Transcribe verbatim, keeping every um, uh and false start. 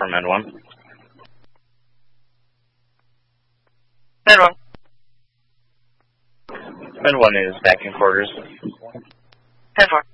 for Med one. Med one. Med one is back in quarters. ten four.